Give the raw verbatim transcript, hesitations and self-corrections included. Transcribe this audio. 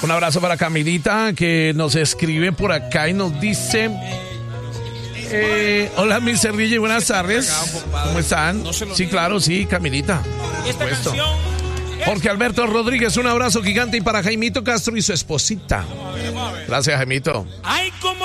Un abrazo para Camilita, que nos escribe por acá y nos dice... Eh, hola, mister D J, buenas tardes. ¿Cómo están? Sí, claro, sí, Camilita. Por supuesto. Jorge Alberto Rodríguez, un abrazo gigante y para Jaimito Castro y su esposita. Gracias, Jaimito.